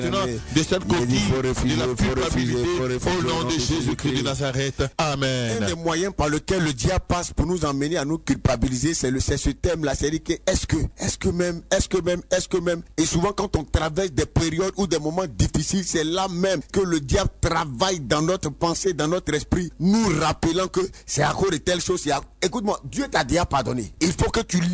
de cette coquille de la culpabilité au nom de Jésus-Christ de Nazareth. Amen. Un des moyens par lequel le diable passe pour nous emmener à nous culpabiliser, c'est ce thème-là, c'est que est-ce que même. Et souvent quand on traverse des périodes ou des moments difficiles, c'est là même que le diable travaille dans notre pensée, dans notre esprit, nous rappelant que c'est à cause de telle chose. Écoute-moi, Dieu t'a déjà pardonné. Il faut que tu